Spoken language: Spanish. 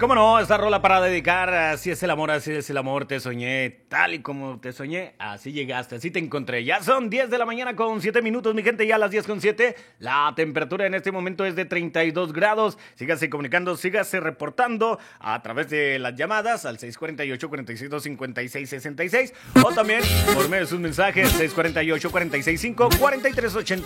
cómo no, esta rola para dedicar, así es el amor, así es el amor, te soñé, tal y como te soñé, así llegaste, así te encontré. Ya son 10 de la mañana con 7 minutos, mi gente, ya a las 10 con 7, la temperatura en este momento es de 32 grados, sígase comunicando, sígase reportando a través de las llamadas al 648-4656-66 o también por medio de sus mensajes 648-465-4380.